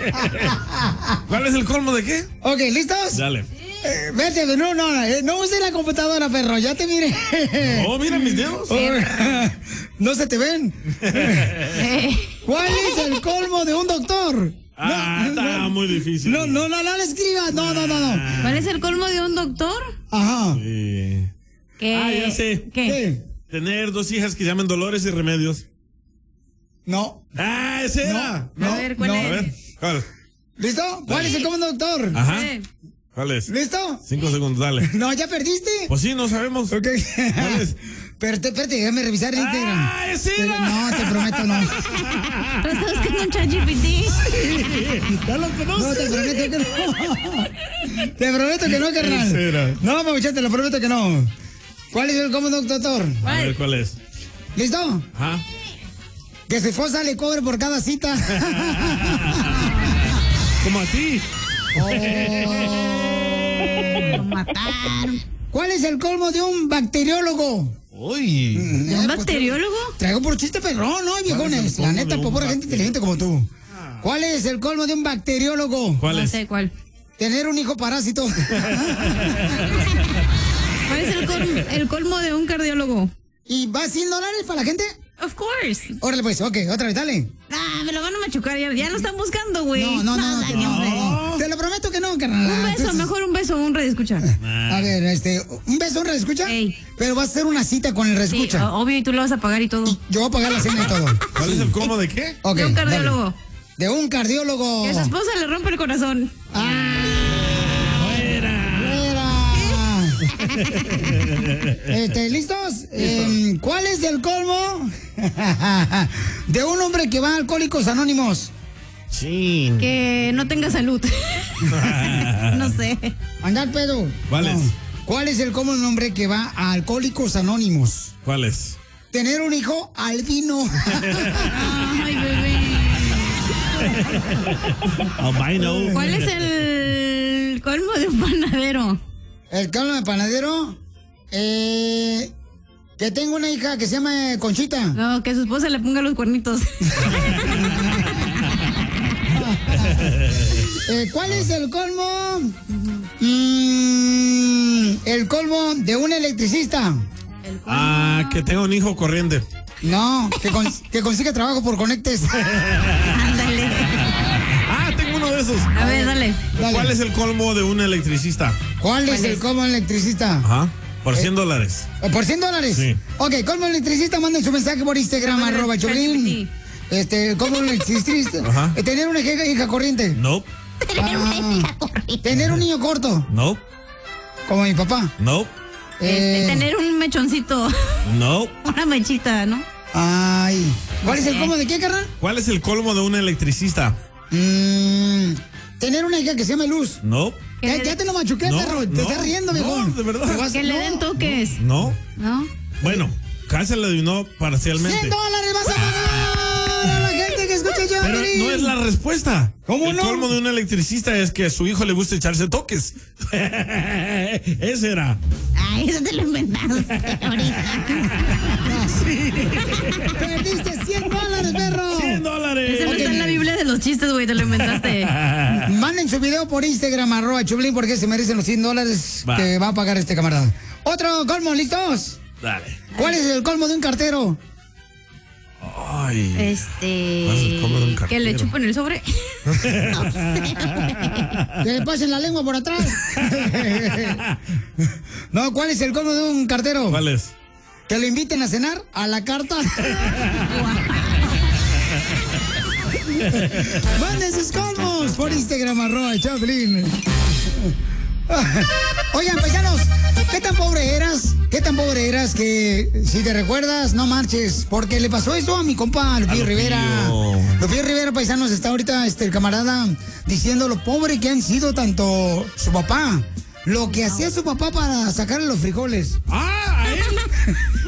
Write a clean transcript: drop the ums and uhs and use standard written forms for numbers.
¿Cuál es el colmo de qué? Ok, ¿listos? Dale. Vete, no use la computadora, perro, ya te miré. Oh, mira mis dedos. No se te ven. ¿Cuál es el colmo de un doctor? Está muy difícil. No le escribas. No. ¿Cuál es el colmo de un doctor? Ajá. Sí. ¿Qué? Ya sé. ¿Qué? Tener 2 hijas que se llaman Dolores y Remedios. No. Ese era. A ver, ¿cuál es? A ver, ¿cuál? ¿Listo? ¿Cuál es el colmo de un doctor? Ajá. Sí. ¿Cuál es? ¿Listo? 5 segundos, dale. No, ¿ya perdiste? Pues sí, no sabemos. Ok. ¿Cuál es? Espérate, déjame revisar el Instagram. ¡Ese era! No, te prometo no. ¿Tú estás buscando un ChatGPT? ¿Ya lo conoces? No, te prometo que no. Te prometo que no, carnal. Ese era. No, muchacho, te lo prometo que no. ¿Cuál es el colmo de un doctor? A ver, ¿cuál es? ¿Listo? Ajá. Que su esposa le cobre por cada cita. Como a ti. Lo mataron. ¿Cuál es el colmo de un bacteriólogo? Uy. ¿De un bacteriólogo? Traigo por chiste perrón, ¿no? Viejones. La neta, por pura gente inteligente como tú. ¿Cuál es el colmo de un bacteriólogo? ¿Cuál No es? sé cuál. Tener un hijo parásito. ¿Cuál es el colmo de un cardiólogo? ¿Y va $100 para la gente? Of course. Órale pues, ok, otra vez, dale. Me lo van a machucar, ya lo están buscando, güey. No, Sáquense. te lo prometo que no, carnal. Un beso, Entonces, mejor un beso, un redescucha. a ver, un beso, un reescucha. Ey. Pero vas a hacer una cita con el Sí, reescucha. obvio, y tú lo vas a pagar y todo. Yo voy a pagar la cena y todo. ¿Cuál es el colmo de qué? Ok, De un cardiólogo. dale. De un cardiólogo. Que su esposa le rompe el corazón. ¿Listos? ¿Cuál es el colmo de un hombre que va a Alcohólicos Anónimos? Sí. Que no tenga salud. No sé. Andar pedo. ¿Cuál es? ¿Cuál es el colmo de un hombre que va a Alcohólicos Anónimos? ¿Cuál es? Tener un hijo albino. Ay, bebé. Albino. ¿Cuál es el colmo de un panadero? El colmo de panadero. Que tengo una hija que se llama Conchita. No, que su esposa le ponga los cuernitos. ¿Cuál es el colmo? El colmo de un electricista. Que tenga un hijo corriente. No, que consiga trabajo por Conectes. Ándale. Tengo uno de esos. A ver, dale. ¿Cuál es el colmo de un electricista? ¿Cuál es el colmo del electricista? Ajá. Por $100. ¿Por $100? Sí. Ok, colmo electricista, manden su mensaje por Instagram, @Choplin. El colmo electricista. Ajá. Tener una hija corriente. Nope. Tener un niño corto. Nope. Como mi papá. Nope. Tener un mechoncito. Nope. Una mechita, ¿no? Ay. ¿Cuál es el colmo de qué, carnal? ¿Cuál es el colmo de un electricista? Tener una hija que se llama Luz. Nope. Ya te lo machuqué, No, perro. Te no, estás riendo, no, viejón. de verdad. Que le den toques. No. ¿No? Bueno, casi le adivinó parcialmente. $100 vas a pagar a la gente que escucha yo. Pero no es la respuesta. ¿Cómo el no? colmo de un electricista es que a su hijo le gusta echarse toques. Ese era. Ay, eso te lo inventaste ahorita. Perdiste $100, perro. $100. Ese no está en la Biblia de los chistes, güey, te lo inventaste. Manden su video por Instagram, @Choplin, porque se merecen los $100 Va. que va a pagar este camarada. Otro colmo, ¿listos? Dale. ¿Cuál es el colmo de un cartero? Ay. ¿Cuál es el colmo de un Que le cartero? chupen el sobre. No sé. Que le pasen la lengua por atrás. No, ¿cuál es el colmo de un cartero? ¿Cuál es? Que lo inviten a cenar a la carta. Manden sus colmos por Instagram, @Choplin. Oigan, paisanos, ¿qué tan pobre eras? ¿Qué tan pobre eras que, si te recuerdas, no marches? Porque le pasó eso a mi compa Lupillo Rivera. Lupillo Rivera, paisanos, está ahorita el camarada diciendo lo pobre que han sido tanto su papá, lo que hacía su papá para sacarle los frijoles. ¿A él?